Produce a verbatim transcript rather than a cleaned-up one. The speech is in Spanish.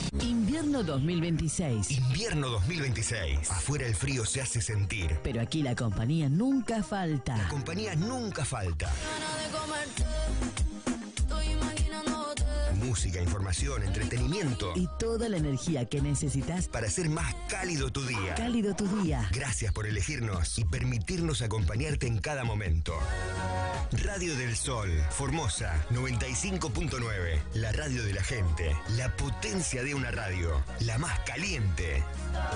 Invierno dos mil veintiséis. Invierno dos mil veintiséis. Afuera el frío se hace sentir. Pero aquí la compañía nunca falta. La compañía nunca falta. Música, información, entretenimiento. Y toda la energía que necesitas para hacer más cálido tu día. Cálido tu día. Gracias por elegirnos y permitirnos acompañarte en cada momento. Radio del Sol, Formosa, noventa y cinco punto nueve. La radio de la gente. La potencia de una radio. La más caliente.